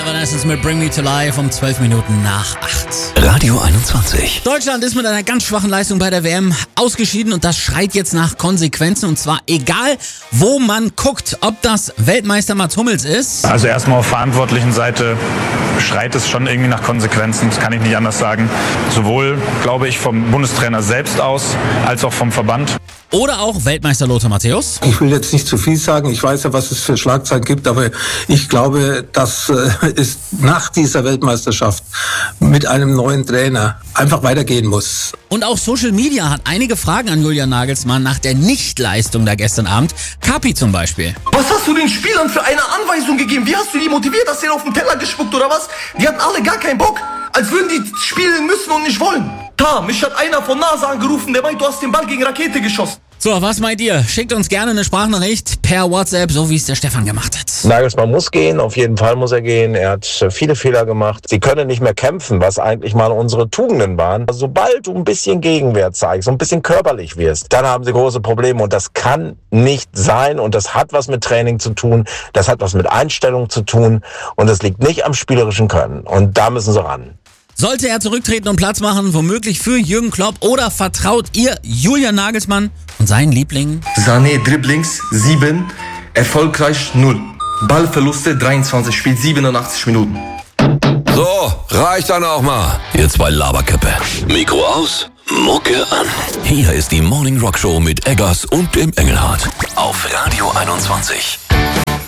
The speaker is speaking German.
Evanescence mit Bring Me to Life um 12 Minuten nach 8. Radio 21. Deutschland ist mit einer ganz schwachen Leistung bei der WM ausgeschieden und das schreit jetzt nach Konsequenzen und zwar egal, wo man guckt, ob das Weltmeister Mats Hummels ist. Also erstmal auf verantwortlichen Seite schreit es schon irgendwie nach Konsequenzen, das kann ich nicht anders sagen. Sowohl, glaube ich, vom Bundestrainer selbst aus, als auch vom Verband. Oder auch Weltmeister Lothar Matthäus. Ich will jetzt nicht zu viel sagen, ich weiß ja, was es für Schlagzeilen gibt, aber ich glaube, dass es nach dieser Weltmeisterschaft mit einem neuen Trainer einfach weitergehen muss. Und auch Social Media hat einige Fragen an Julian Nagelsmann nach der Nichtleistung da gestern Abend. Kapi zum Beispiel. Was hast du den Spielern für eine Anweisung gegeben? Wie hast du die motiviert? Hast du denen auf den Teller gespuckt oder was? Die hatten alle gar keinen Bock. Als würden die spielen müssen und nicht wollen. Mich hat einer von NASA angerufen, der meint, du hast den Ball gegen Rakete geschossen. So, was meint ihr? Schickt uns gerne eine Sprachnachricht per WhatsApp, so wie es der Stefan gemacht hat. Nagelsmann muss gehen, auf jeden Fall muss er gehen. Er hat viele Fehler gemacht. Sie können nicht mehr kämpfen, was eigentlich mal unsere Tugenden waren. Sobald du ein bisschen Gegenwehr zeigst, so ein bisschen körperlich wirst, dann haben sie große Probleme und das kann nicht sein und das hat was mit Training zu tun, das hat was mit Einstellung zu tun und das liegt nicht am spielerischen Können und da müssen sie ran. Sollte er zurücktreten und Platz machen, womöglich für Jürgen Klopp oder vertraut ihr Julian Nagelsmann und seinen Lieblingen? Sané Dribblings 7, erfolgreich 0. Ballverluste 23, spielt 87 Minuten. So, reicht dann auch mal. Ihr zwei Laberköppe. Mikro aus, Mucke an. Hier ist die Morning Rock Show mit Eggers und dem Engelhardt. Auf Radio 21.